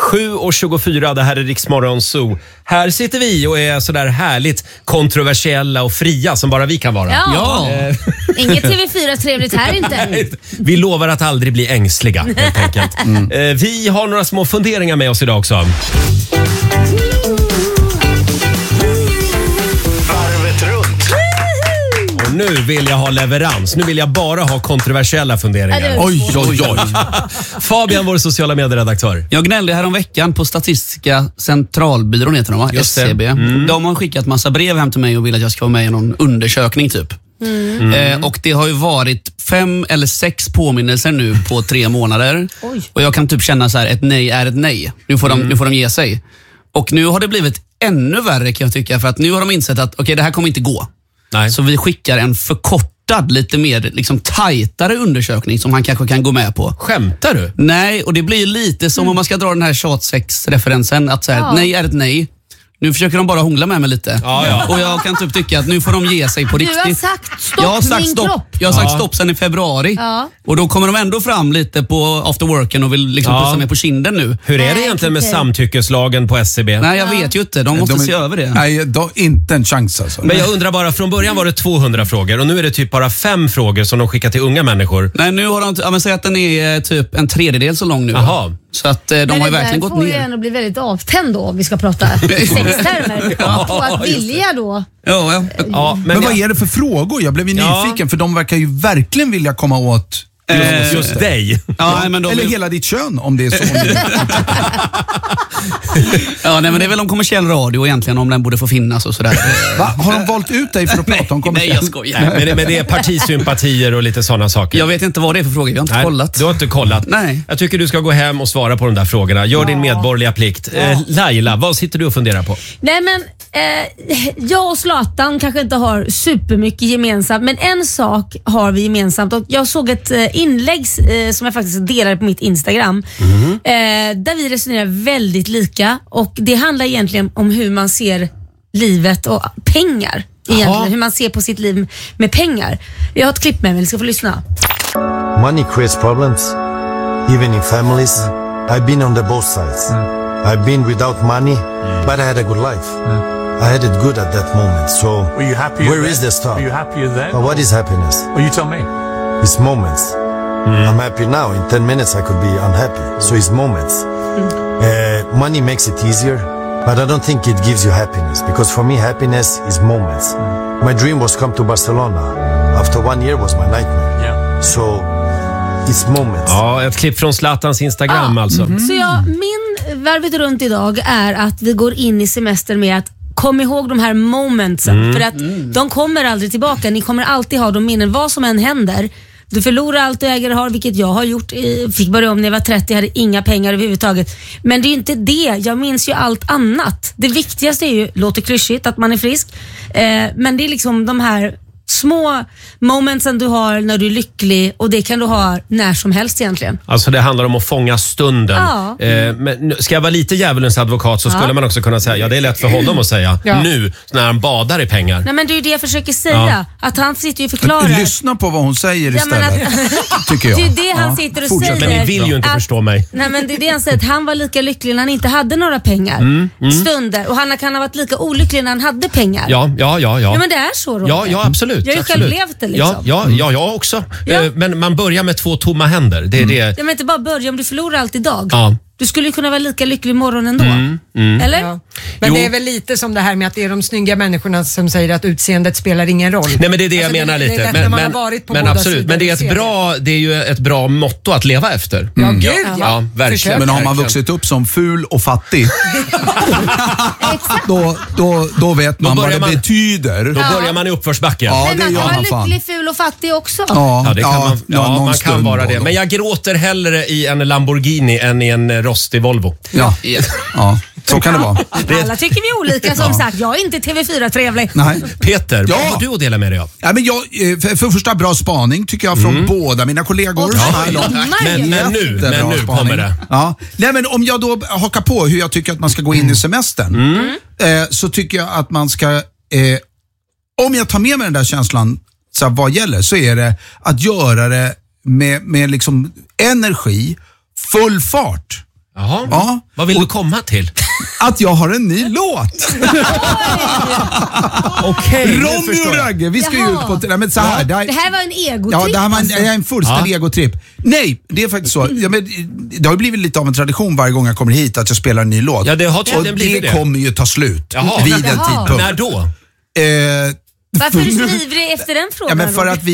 7:24, det här är Riksmorgon Zoo. Här sitter vi och är sådär härligt kontroversiella och fria som bara vi kan vara. Ja. Inget TV4 trevligt här inte. Vi lovar att aldrig bli ängsliga, helt enkelt. Vi har några små funderingar med oss idag också. Varvet runt. Och nu vill jag ha leverans. Nu vill jag bara ha kontroversiella funderingar. Oj. Fabian, vår sociala medieredaktör. Jag gnällde här om veckan på Statistiska centralbyrån heter de, va? SCB. De har skickat massa brev hem till mig och vill att jag ska vara med i någon undersökning typ. Och det har ju varit 5 eller 6 påminnelser nu på 3 månader. Oj. Och jag kan typ känna så här, ett nej är ett nej. Nu får de ge sig. Och nu har det blivit ännu värre kan jag tycka, för att nu har de insett att okej, det här kommer inte gå. Nej. Så vi skickar en förkortad, lite mer liksom tajtare undersökning som han kanske kan gå med på. Skämtar du? Nej, och det blir lite som om man ska dra den här tjatsex-referensen, att så här, nej är ett nej. Nu försöker de bara hångla med mig lite. Ja. Och jag kan typ tycka att nu får de ge sig på riktigt. Du har sagt stopp, jag har sagt min stopp. kropp. Jag har sagt stopp sedan i februari. Ja. Och då kommer de ändå fram lite på after worken och vill liksom pussa mig på kinden nu. Hur är det egentligen med samtyckeslagen på SCB? Nej, jag vet ju inte. De måste se över det. Nej, inte en chans alltså. Men jag undrar bara, från början var det 200 frågor och nu är det typ bara 5 frågor som de skickar till unga människor. Nej, nu har de, men säg att den är typ 1/3 så lång nu. Jaha. Så att de har ju verkligen gått får ju ner. ändå bli väldigt avtänd då, om vi ska prata sextermer. På att vilja då. Ja, men vad är det för frågor? Jag blev ju nyfiken, för de verkar ju verkligen vilja komma åt just dig. Ja, men eller hela ditt kön, om det är så. Ja, nej, men det är väl om kommersiell radio egentligen, om den borde få finnas och sådär. Va? Har de valt ut dig för att prata om kommersiell? Nej, jag skojar. Men det är partisympatier och lite sådana saker. Jag vet inte vad det är för frågor, jag har inte kollat. Du har inte kollat. Nej. Jag tycker du ska gå hem och svara på de där frågorna. Gör din medborgerliga plikt. Laila, vad sitter du och funderar på? Nej men, jag och Zlatan kanske inte har supermycket gemensamt, men en sak har vi gemensamt. Och jag såg ett inlägg som jag faktiskt delade på mitt Instagram, där vi resonerar väldigt lika, och det handlar egentligen om hur man ser livet och pengar. Egentligen, hur man ser på sitt liv med pengar. Jag har ett klipp med mig, ni ska få lyssna. Money creates problems, even in families. I've been on the both sides. I've been without money, but I had a good life. I had it good at that moment. So Were you happy? where is the start? Were you happier then? What is happiness? Well, you tell me. It's moments. I'm happy now. In 10 minutes I could be unhappy. So it's moments. Money makes it easier, but I don't think it gives you happiness. Because for me, happiness is moments. My dream was come to Barcelona. After 1 year was my nightmare. Yeah. So it's moments. Ja, ett klipp från Zlatans Instagram alltså. Så min varvet runt idag är att vi går in i semester med att kom ihåg de här momentsen, för att de kommer aldrig tillbaka. Ni kommer alltid ha de minnen, vad som än händer. Du förlorar allt du äger och har, vilket jag har gjort. Fick börja om när jag var 30, hade inga pengar överhuvudtaget. Men det är ju inte det. Jag minns ju allt annat. Det viktigaste är ju, låter klyschigt, att man är frisk. Men det är liksom de här små momentsen du har när du är lycklig, och det kan du ha när som helst egentligen. Alltså det handlar om att fånga stunden. Ja. Men ska jag vara lite djävulens advokat så skulle man också kunna säga, det är lätt för honom att säga nu när han badar i pengar. Nej, men det är ju det jag försöker säga. Att han sitter ju och förklarar. Lyssna på vad hon säger istället, tycker jag. Det är det han sitter och säger. Men ni vill ju inte förstå mig. Nej, men det är det han säger, att han var lika lycklig när han inte hade några pengar. Stunder. Och han kan ha varit lika olycklig när han hade pengar. Ja, men det är så, Roger. Ja, absolut. Jag har ju själv levt det liksom. Ja, jag också. Ja. Men man börjar med 2 tomma händer. Det är det. Ja, men inte bara börja, om du förlorar allt idag. Ja. Du skulle ju kunna vara lika lycklig imorgon ändå. Eller? Ja. Men det är väl lite som det här med att det är de snygga människorna som säger att utseendet spelar ingen roll. Nej, men det är det jag menar lite. Det är lätt när man har varit på båda absolut. sidor. Men det är ju ett bra motto att leva efter. Ja, gud ja. Verkligen. Men har man vuxit upp som ful och fattig, då vet man vad det betyder. Då börjar man i uppförsbacke. Ja, men det man gör kan man vara lycklig, ful och fattig också. Ja, det kan man kan vara det. Då. Men jag gråter hellre i en Lamborghini än i en rostig Volvo. Ja, så kan det vara. Alla tycker vi är olika, som sagt. Jag är inte TV4-trevlig. Nej. Peter, vad har du att dela med dig av? Ja, men för första bra spaning tycker jag från båda mina kollegor. Men nu kommer det. Ja. Nej, men om jag då hakar på hur jag tycker att man ska gå in i semestern, så tycker jag att man ska, om jag tar med mig den där känslan så här, vad gäller, så är det att göra det med liksom energi, full fart. Jaha. Ja. Vad vill du komma till? Att jag har en ny låt. Okej, Ronny och Ragge, vi ska ju ut på... Nej, men så här, Det här var en egotripp. Ja, det här var alltså. en fullständig egotripp. Nej, det är faktiskt så. Ja, men, det har ju blivit lite av en tradition varje gång jag kommer hit att jag spelar en ny låt. Ja, det har tydligen blivit det. kommer ju ta slut vid en Jaha. tidpunkt. När då? Varför är du så ivrig efter den frågan? Ja, men för att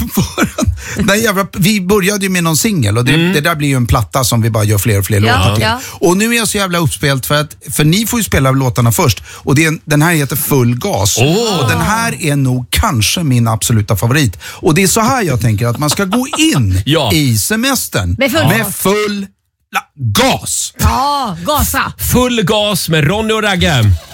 vi började ju med någon singel och det där blir ju en platta som vi bara gör fler och fler låtar till. Ja. Och nu är jag så jävla uppspelt för ni får ju spela låtarna först och den här heter Full gas. Och den här är nog kanske min absoluta favorit. Och det är så här jag tänker att man ska gå in i semestern med full gas. Ja, gasa. Full gas med Ronny och Ragge.